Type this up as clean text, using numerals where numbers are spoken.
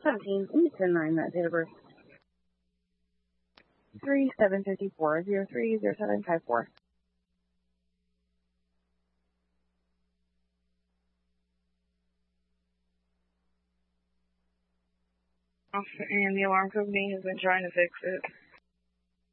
17. Let me 10-9 that date of birth. 3754 030754. And the alarm company has been trying to fix it.